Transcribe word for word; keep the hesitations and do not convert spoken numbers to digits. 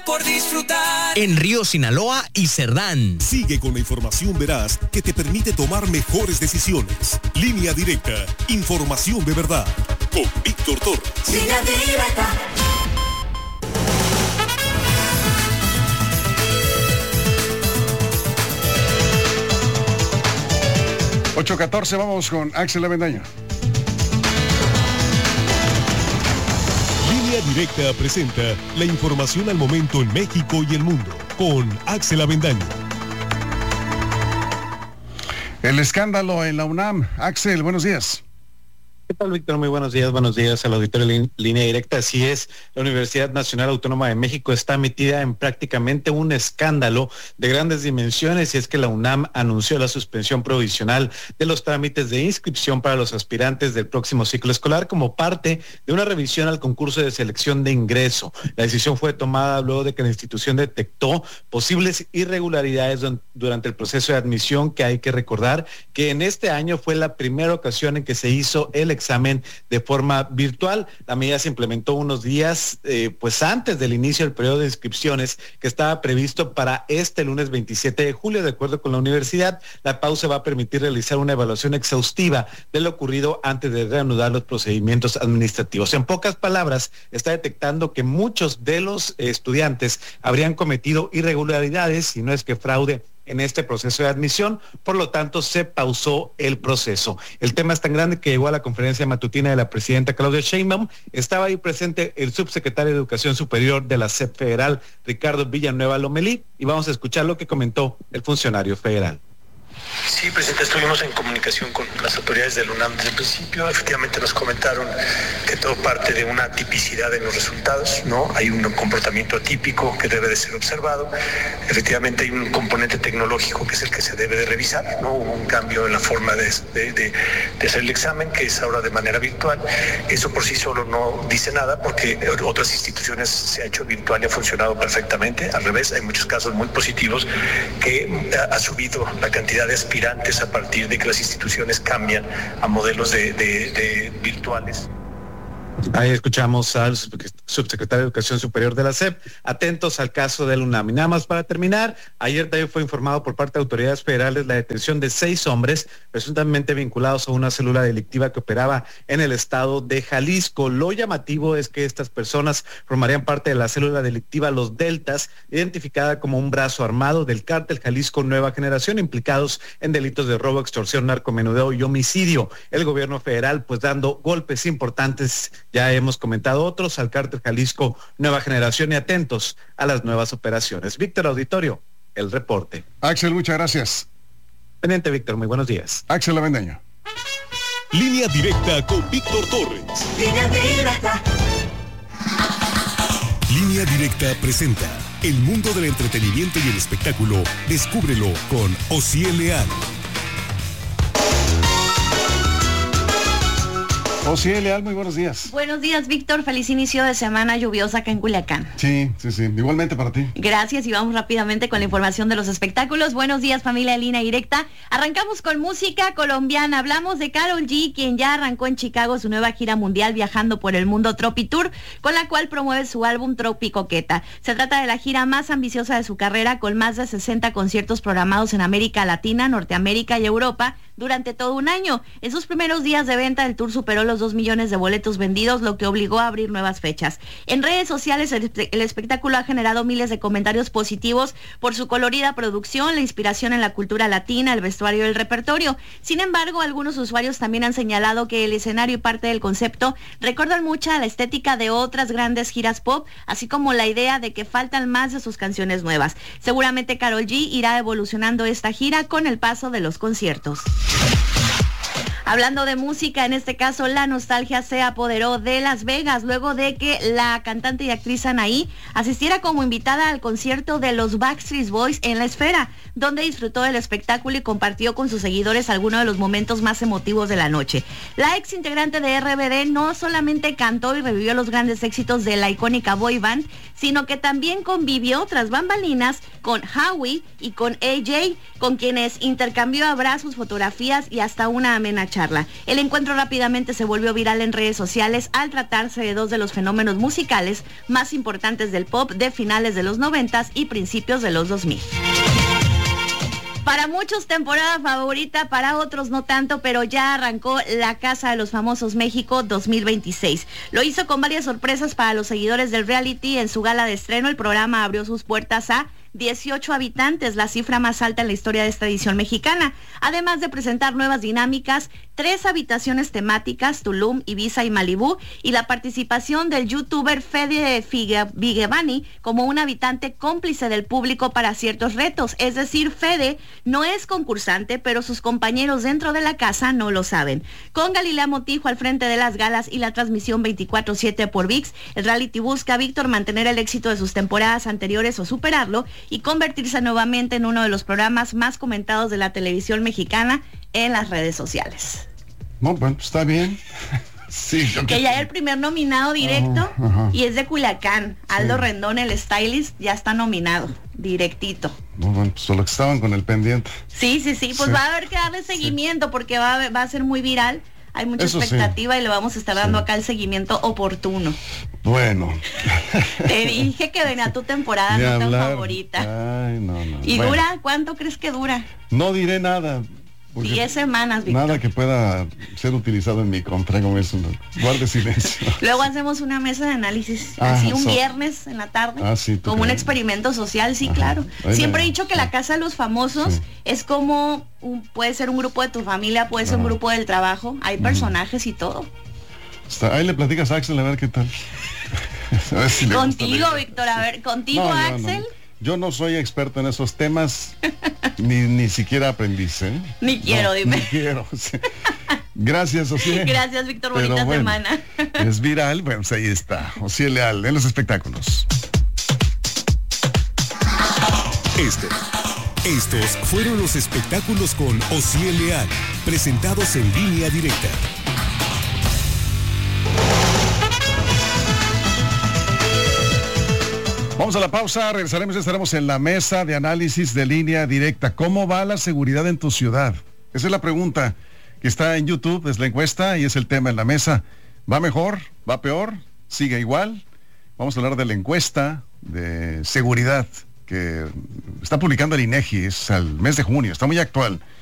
por disfrutar. En Río Sinaloa y Cerdán. Sigue con la información veraz que te permite tomar mejores decisiones. Línea Directa, información de verdad. Con Víctor Torres. Línea Directa. ocho catorce, vamos con Axel Avendaño. Línea Directa presenta la información al momento en México y el mundo con Axel Avendaño. El escándalo en la UNAM. Axel, buenos días. ¿Qué tal, Víctor? Muy buenos días, buenos días al auditorio de Línea Directa. Así es, la Universidad Nacional Autónoma de México está metida en prácticamente un escándalo de grandes dimensiones, y es que la UNAM anunció la suspensión provisional de los trámites de inscripción para los aspirantes del próximo ciclo escolar como parte de una revisión al concurso de selección de ingreso. La decisión fue tomada luego de que la institución detectó posibles irregularidades durante el proceso de admisión, que hay que recordar que en este año fue la primera ocasión en que se hizo el examen de forma virtual. La medida se implementó unos días eh, pues antes del inicio del periodo de inscripciones, que estaba previsto para este lunes veintisiete de julio. De acuerdo con la universidad, la pausa va a permitir realizar una evaluación exhaustiva de lo ocurrido antes de reanudar los procedimientos administrativos. En pocas palabras, está detectando que muchos de los estudiantes habrían cometido irregularidades, si no es que fraude, en este proceso de admisión. Por lo tanto, se pausó el proceso. El tema es tan grande que llegó a la conferencia matutina de la presidenta Claudia Sheinbaum. Estaba ahí presente el subsecretario de Educación Superior de la S E P Federal, Ricardo Villanueva Lomelí, y vamos a escuchar lo que comentó el funcionario federal. Sí, presidente, estuvimos en comunicación con las autoridades del UNAM desde el principio. Efectivamente nos comentaron que todo parte de una tipicidad en los resultados, ¿no? Hay un comportamiento atípico que debe de ser observado. Efectivamente hay un componente tecnológico que es el que se debe de revisar, ¿no? Hubo un cambio en la forma de, de, de, de hacer el examen, que es ahora de manera virtual. Eso por sí solo no dice nada, porque otras instituciones se ha hecho virtual y ha funcionado perfectamente. Al revés, hay muchos casos muy positivos que ha, ha subido la cantidad de aspirantes a partir de que las instituciones cambian a modelos de, de, de virtuales. Ahí escuchamos al subsecretario de Educación Superior de la S E P, atentos al caso del UNAM. Y nada más para terminar, ayer también fue informado por parte de autoridades federales la detención de seis hombres presuntamente vinculados a una célula delictiva que operaba en el estado de Jalisco. Lo llamativo es que estas personas formarían parte de la célula delictiva Los Deltas, identificada como un brazo armado del cártel Jalisco Nueva Generación, implicados en delitos de robo, extorsión, narcomenudeo y homicidio. El gobierno federal pues dando golpes importantes, ya hemos comentado otros, al cártel Jalisco Nueva Generación, y atentos a las nuevas operaciones. Víctor, auditorio, el reporte. Axel, muchas gracias. Pendiente, Víctor, muy buenos días. Axel Avendaño. Línea Directa con Víctor Torres. Línea Directa. Línea Directa presenta el mundo del entretenimiento y el espectáculo. Descúbrelo con Osiel Leal. Osiel Leal, muy buenos días. Buenos días, Víctor. Feliz inicio de semana lluviosa acá en Culiacán. Sí, sí, sí. Igualmente para ti. Gracias, y vamos rápidamente con la información de los espectáculos. Buenos días, familia de Línea Directa. Arrancamos con música colombiana. Hablamos de Karol G, quien ya arrancó en Chicago su nueva gira mundial viajando por el mundo Tropi Tour, con la cual promueve su álbum Tropi Coqueta. Se trata de la gira más ambiciosa de su carrera, con más de sesenta conciertos programados en América Latina, Norteamérica y Europa durante todo un año. En sus primeros días de venta, el tour superó los dos millones de boletos vendidos, lo que obligó a abrir nuevas fechas. En redes sociales, el, el espectáculo ha generado miles de comentarios positivos por su colorida producción, la inspiración en la cultura latina, el vestuario y el repertorio. Sin embargo, algunos usuarios también han señalado que el escenario y parte del concepto recuerdan mucho a la estética de otras grandes giras pop, así como la idea de que faltan más de sus canciones nuevas. Seguramente Karol G irá evolucionando esta gira con el paso de los conciertos. Hablando de música, en este caso la nostalgia se apoderó de Las Vegas luego de que la cantante y actriz Anaí asistiera como invitada al concierto de los Backstreet Boys en La Esfera, donde disfrutó del espectáculo y compartió con sus seguidores algunos de los momentos más emotivos de la noche. La ex integrante de R B D no solamente cantó y revivió los grandes éxitos de la icónica boy band, sino que también convivió tras bambalinas con Howie y con A J, con quienes intercambió abrazos, fotografías y hasta una amenaza charla. El encuentro rápidamente se volvió viral en redes sociales al tratarse de dos de los fenómenos musicales más importantes del pop de finales de los noventas y principios de los dos mil. Para muchos temporada favorita, para otros no tanto, pero ya arrancó La Casa de los Famosos México dos mil veintiséis. Lo hizo con varias sorpresas para los seguidores del reality. En su gala de estreno, el programa abrió sus puertas a dieciocho habitantes, la cifra más alta en la historia de esta edición mexicana. Además de presentar nuevas dinámicas, tres habitaciones temáticas, Tulum, Ibiza y Malibú, y la participación del youtuber Fede Vigevani como un habitante cómplice del público para ciertos retos. Es decir, Fede no es concursante, pero sus compañeros dentro de la casa no lo saben. Con Galilea Montijo al frente de las galas y la transmisión veinticuatro siete por V I X, el reality busca a Víctor mantener el éxito de sus temporadas anteriores o superarlo, y convertirse nuevamente en uno de los programas más comentados de la televisión mexicana en las redes sociales. No, bueno, está bien. Sí, que, que ya es el primer nominado directo, uh, uh-huh. y es de Culiacán. Aldo sí. Rendón, el stylist, ya está nominado, directito. No, bueno, pues solo que estaban con el pendiente. Sí, sí, sí, pues sí. Va a haber que darle seguimiento, sí. porque va a, va a ser muy viral. Hay mucha Eso expectativa sí. y le vamos a estar dando sí. acá el seguimiento oportuno. Bueno. Te dije que venía tu temporada no tan favorita. Ay, no, no. ¿Y bueno. dura? ¿Cuánto crees que dura? No diré nada. Diez semanas, Víctor. Nada que pueda ser utilizado en mi contra, como eso. Guarde silencio. Luego hacemos una mesa de análisis, ah, así un so. viernes en la tarde, ah, sí, como un experimento social, sí, Ajá. claro. Ahí Siempre la... he dicho que la Casa de los Famosos sí. es como, un, puede ser un grupo de tu familia, puede ser Ajá. un grupo del trabajo, hay personajes Ajá. y todo. Está, ahí le platicas a Axel a ver qué tal. A ver si contigo, Víctor, a ver, contigo, no, Axel. No. Yo no soy experto en esos temas, ni, ni siquiera aprendiz, ¿eh? Ni quiero, no, dime. Ni quiero. Sí. Gracias, Ociel. Gracias, Víctor, bonita bueno, semana. Es viral, bueno, pues ahí está. Ociel Leal, en los espectáculos. Este, estos fueron los espectáculos con Ociel Leal, presentados en Línea Directa. Vamos a la pausa, regresaremos y estaremos en la mesa de análisis de Línea Directa. ¿Cómo va la seguridad en tu ciudad? Esa es la pregunta que está en YouTube, es la encuesta y es el tema en la mesa. ¿Va mejor? ¿Va peor? ¿Sigue igual? Vamos a hablar de la encuesta de seguridad que está publicando el INEGI, es al mes de junio, está muy actual.